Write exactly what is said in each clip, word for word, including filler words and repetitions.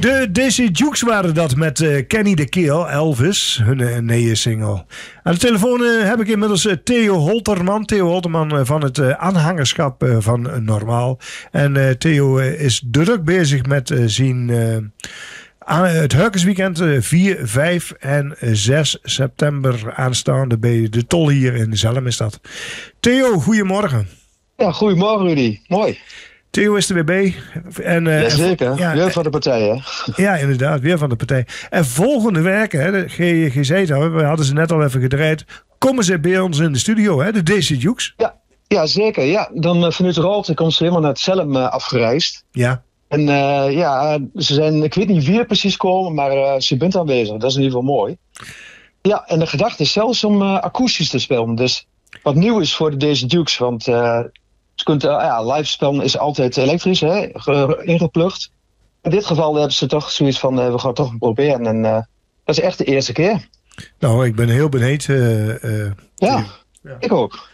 De D C Dukes waren dat met uh, Kenny de Keel, Elvis, hun uh, nieuwe single. Aan de telefoon uh, heb ik inmiddels uh, Theo Holterman. Theo Holterman uh, van het uh, aanhangerschap uh, van uh, Normaal. En uh, Theo uh, is druk bezig met uh, zien... Uh, aan het Hurkensweekend uh, vier, vijf en zes september aanstaande bij de Tol hier in Zelm is dat. Theo, goedemorgen. Ja, goedemorgen Rudy. Mooi. Theo is er weer bij. En, uh, Jazeker, ja, weer van de partij hè? Ja, inderdaad, weer van de partij. En volgende week, hè, je, je zei het al, we hadden ze net al even gedraaid, komen ze bij ons in de studio, hè, de D C Dukes. Ja, ja zeker. Ja. Dan uh, vanuit Rolte komt ze helemaal naar het Zelm uh, afgereisd. Ja. En uh, ja, ze zijn, ik weet niet wie er precies komen, maar uh, ze bent aanwezig. Dat is in ieder geval mooi. Ja, en de gedachte is zelfs om uh, akoestisch te spelen. Dus wat nieuw is voor de D C Dukes, want uh, je kunt, uh, ja, live spelen is altijd elektrisch, hè, ingeplucht. In dit geval hebben ze toch zoiets van, uh, we gaan het toch proberen. En uh, dat is echt de eerste keer. Nou, ik ben heel benieuwd. Uh, uh, ja, ja, ik ook.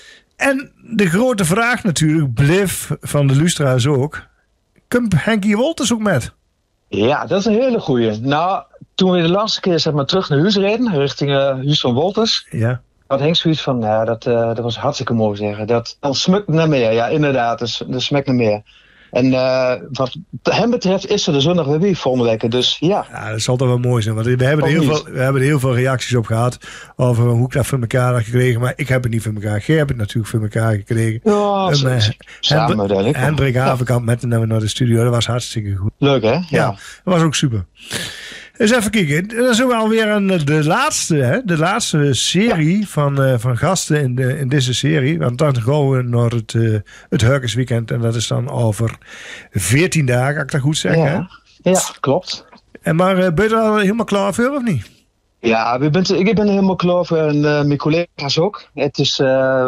En de grote vraag natuurlijk, bleef van de lustra's ook. Komt Henkie Wolters ook met? Ja, dat is een hele goeie. Nou, toen we de laatste keer zeg maar, terug naar huis reden, richting uh, Huis van Wolters, ja. had Henk zoiets van, ja, dat, uh, dat was hartstikke mooi zeggen. Dat, dan smukt naar meer, ja, inderdaad, dat, dat smaakt naar meer. En uh, wat hem betreft is er de zondag weer weer volgende week, dus ja. Ja, dat zal toch wel mooi zijn, want we hebben, er heel veel, we hebben er heel veel reacties op gehad over hoe ik dat voor elkaar had gekregen, maar ik heb het niet voor elkaar. Jij hebt het natuurlijk voor elkaar gekregen. Ja, um, uh, samen uiteindelijk. Hendrik Havenkamp met hem naar de studio, dat was hartstikke goed. Leuk hè? Ja, ja dat was ook super. Eens even kijken, dan zijn we alweer aan de laatste, hè? De laatste serie ja. van, uh, van gasten in, de, in deze serie. Want dan gaan we naar het, uh, het Hurkensweekend en dat is dan over veertien dagen, als ik dat goed zeg. Ja, hè? Ja klopt. En maar uh, ben je er al helemaal klaar voor of niet? Ja, we bent, ik ben er helemaal klaar voor en uh, mijn collega's ook. Het is... Uh,